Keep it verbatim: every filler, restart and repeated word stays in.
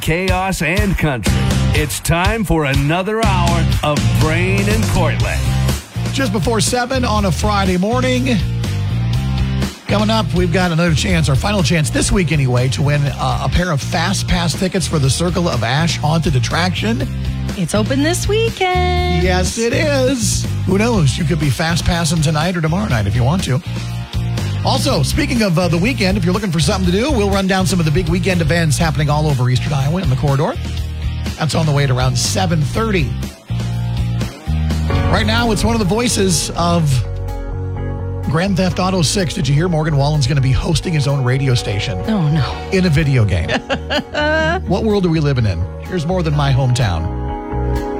chaos, and country. It's time for another hour of Brain and Cortland. Just before seven on a Friday morning. Coming up, we've got another chance, our final chance this week anyway, to win uh, a pair of Fast Pass tickets for the Circle of Ash Haunted Attraction. It's open this weekend. Yes, it is. Who knows? You could be Fast Passing tonight or tomorrow night if you want to. Also, speaking of uh, the weekend, if you're looking for something to do, we'll run down some of the big weekend events happening all over Eastern Iowa in the corridor. That's on the way at around seven thirty. Right now, it's one of the voices of Grand Theft Auto six. Did you hear Morgan Wallen's going to be hosting his own radio station? Oh, no. In a video game. What world are we living in? Here's more than my hometown.